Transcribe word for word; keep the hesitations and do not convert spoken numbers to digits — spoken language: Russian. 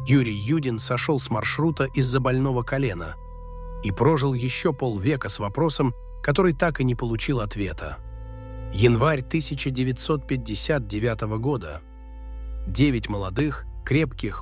Юрий Юдин сошел с маршрута из-за больного колена и прожил еще полвека с вопросом, который так и не получил ответа. Январь тысяча девятьсот пятьдесят девятого года. Девять молодых, крепких,